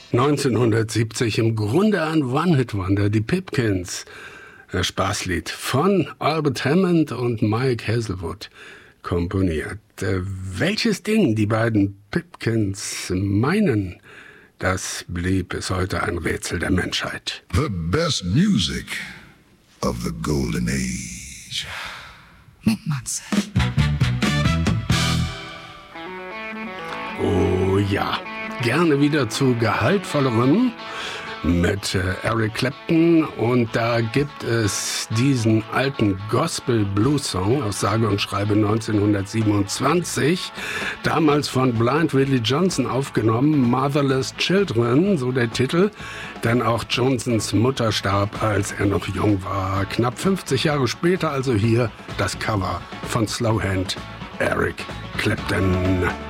1970 im Grunde ein One-Hit-Wonder, die Pipkins. Ein Spaßlied von Albert Hammond und Mike Hazelwood komponiert. Welches Ding die beiden Pipkins meinen, das blieb bis heute ein Rätsel der Menschheit. The best music of the golden age. Matze. Oh ja, gerne wieder zu gehaltvollerem mit Eric Clapton, und da gibt es diesen alten Gospel-Blues-Song aus sage und schreibe 1927, damals von Blind Willie Johnson aufgenommen, Motherless Children, so der Titel, denn auch Johnsons Mutter starb, als er noch jung war. Knapp 50 Jahre später also hier das Cover von Slowhand Eric Clapton.